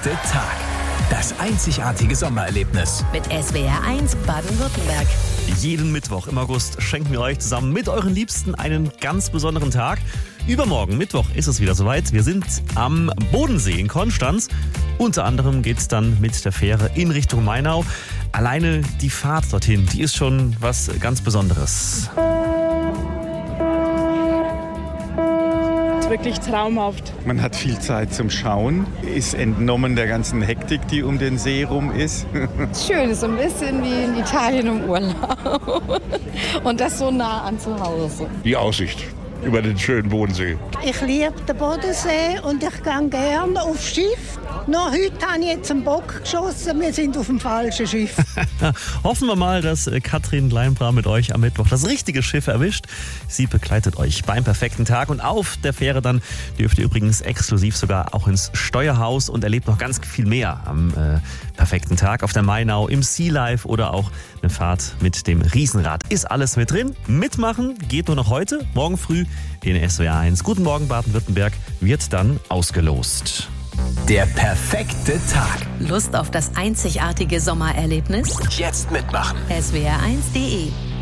perfekte Tag. Das einzigartige Sommererlebnis. Mit SWR1 Baden-Württemberg. Jeden Mittwoch im August schenken wir euch zusammen mit euren Liebsten einen ganz besonderen Tag. Übermorgen, Mittwoch, ist es wieder soweit. Wir sind am Bodensee in Konstanz. Unter anderem geht es dann mit der Fähre in Richtung Mainau. Alleine die Fahrt dorthin, die ist schon was ganz Besonderes. Wirklich traumhaft. Man hat viel Zeit zum Schauen, ist entnommen der ganzen Hektik, die um den See rum ist. Schön, ist so ein bisschen wie in Italien im Urlaub. Und das so nah an zu Hause. Die Aussicht über den schönen Bodensee. Ich liebe den Bodensee und ich gehe gerne aufs Schiff. Nur heute habe ich jetzt einen Bock geschossen, wir sind auf dem falschen Schiff. Hoffen wir mal, dass Katrin Leinbra mit euch am Mittwoch das richtige Schiff erwischt. Sie begleitet euch beim perfekten Tag und auf der Fähre dann dürft ihr übrigens exklusiv sogar auch ins Steuerhaus und erlebt noch ganz viel mehr am perfekten Tag auf der Mainau, im Sea Life oder auch eine Fahrt mit dem Riesenrad. Ist alles mit drin. Mitmachen geht nur noch heute, morgen früh in SWR1. Guten Morgen Baden-Württemberg wird dann ausgelost. Der perfekte Tag. Lust auf das einzigartige Sommererlebnis? Jetzt mitmachen. SWR1.de